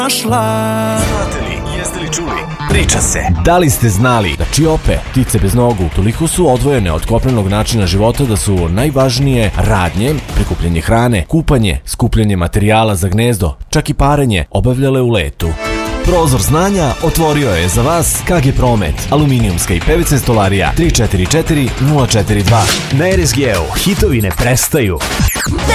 Znate li, jeste li čuli? Priča se. Da li ste znali da čiope, ptice bez nogu, toliko su odvojene od kopnenog načina života da su najvažnije radnje, prikupljanje hrane, kupanje, skupljanje materijala za gnezdo, čak i parenje obavljale u letu. Prozor znanja otvorio je za vas KG Promet, aluminijumska i PVC stolarija 344 042. Na RSG-u hitovi ne prestaju.